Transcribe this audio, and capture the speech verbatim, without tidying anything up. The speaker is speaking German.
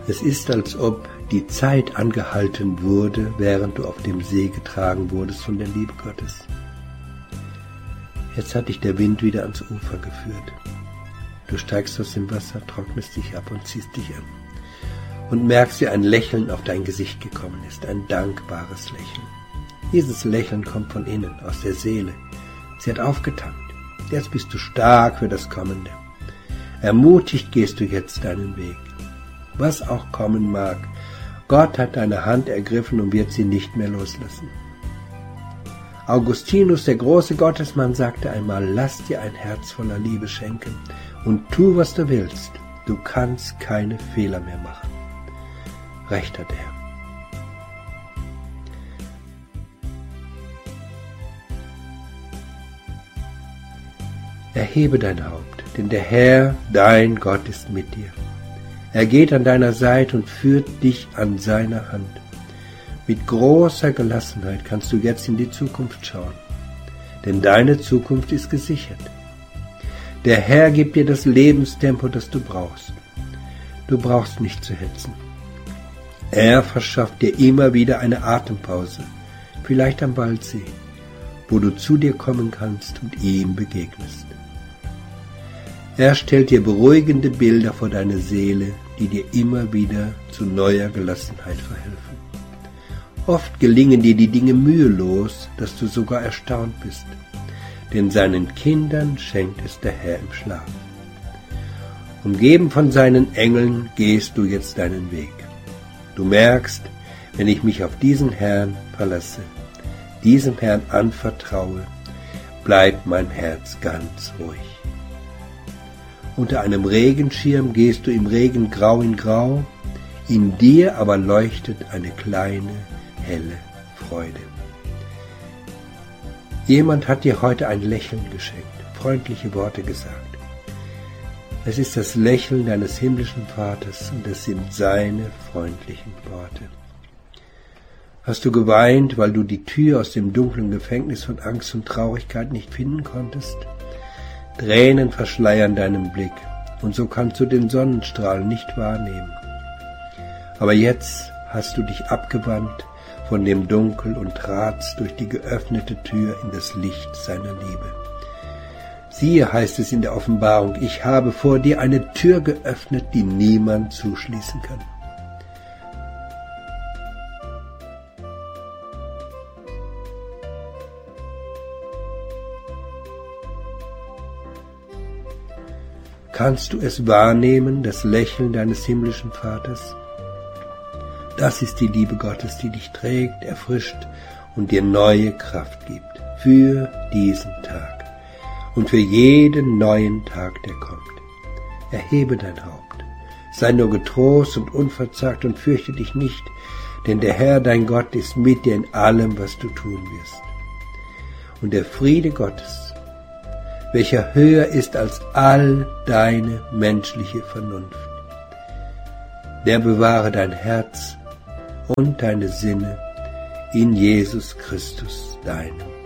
Es ist, als ob die Zeit angehalten wurde, während du auf dem See getragen wurdest von der Liebe Gottes. Jetzt hat dich der Wind wieder ans Ufer geführt. Du steigst aus dem Wasser, trocknest dich ab und ziehst dich an. Und merkst, wie ein Lächeln auf dein Gesicht gekommen ist, ein dankbares Lächeln. Dieses Lächeln kommt von innen, aus der Seele. Sie hat aufgetankt. Jetzt bist du stark für das Kommende. Ermutigt gehst du jetzt deinen Weg. Was auch kommen mag, Gott hat deine Hand ergriffen und wird sie nicht mehr loslassen. Augustinus, der große Gottesmann, sagte einmal, lass dir ein Herz voller Liebe schenken und tu, was du willst. Du kannst keine Fehler mehr machen. Recht hat er. Erhebe dein Haupt, denn der Herr, dein Gott, ist mit dir. Er geht an deiner Seite und führt dich an seiner Hand. Mit großer Gelassenheit kannst du jetzt in die Zukunft schauen, denn deine Zukunft ist gesichert. Der Herr gibt dir das Lebenstempo, das du brauchst. Du brauchst nicht zu hetzen. Er verschafft dir immer wieder eine Atempause, vielleicht am Waldsee, wo du zu dir kommen kannst und ihm begegnest. Er stellt dir beruhigende Bilder vor deine Seele, die dir immer wieder zu neuer Gelassenheit verhelfen. Oft gelingen dir die Dinge mühelos, dass du sogar erstaunt bist, denn seinen Kindern schenkt es der Herr im Schlaf. Umgeben von seinen Engeln gehst du jetzt deinen Weg. Du merkst, wenn ich mich auf diesen Herrn verlasse, diesem Herrn anvertraue, bleibt mein Herz ganz ruhig. Unter einem Regenschirm gehst du im Regen grau in grau, in dir aber leuchtet eine kleine, helle Freude. Jemand hat dir heute ein Lächeln geschenkt, freundliche Worte gesagt. Es ist das Lächeln deines himmlischen Vaters und es sind seine freundlichen Worte. Hast du geweint, weil du die Tür aus dem dunklen Gefängnis von Angst und Traurigkeit nicht finden konntest? Tränen verschleiern deinen Blick und so kannst du den Sonnenstrahl nicht wahrnehmen. Aber jetzt hast du dich abgewandt von dem Dunkel und tratst durch die geöffnete Tür in das Licht seiner Liebe. Siehe, heißt es in der Offenbarung, ich habe vor dir eine Tür geöffnet, die niemand zuschließen kann. Kannst du es wahrnehmen, das Lächeln deines himmlischen Vaters? Das ist die Liebe Gottes, die dich trägt, erfrischt und dir neue Kraft gibt für diesen Tag und für jeden neuen Tag, der kommt. Erhebe dein Haupt, sei nur getrost und unverzagt und fürchte dich nicht, denn der Herr, dein Gott, ist mit dir in allem, was du tun wirst. Und der Friede Gottes, welcher höher ist als all deine menschliche Vernunft, der bewahre dein Herz und deine Sinne in Jesus Christus, deinem